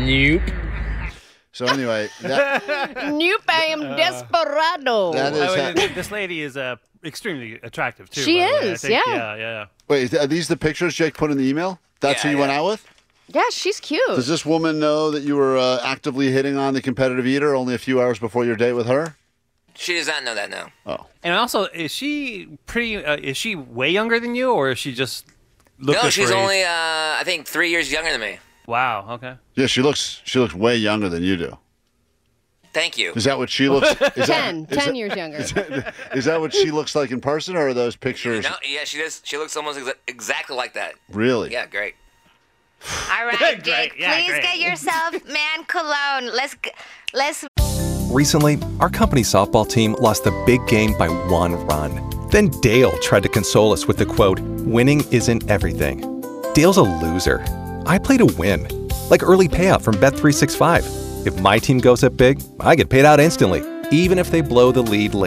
Nope. So anyway, Nope, I am desperado. This lady is extremely attractive, too. She by the way. I is, think, yeah. Yeah. wait, are these the pictures Jake put in the email? That's who you went out with? Yeah, she's cute. Does this woman know that you were actively hitting on the competitive eater only a few hours before your date with her? She does not know that, no. Oh. And also, is she pretty? Is she way younger than you, or is she just? No, she's only I think 3 years younger than me. Wow. Okay. Yeah, she looks way younger than you do. Thank you. Is that what she looks? 10 years younger. Is that what she looks like in person, or are those pictures? No, yeah, she does. She looks almost exactly like that. Really? Yeah, great. All right, Jake, please get yourself man cologne. Let's. Recently, our company softball team lost the big game by 1 run. Then Dale tried to console us with the quote, "Winning isn't everything." Dale's a loser. I play to win, like early payout from Bet365. If my team goes up big, I get paid out instantly, even if they blow the lead late.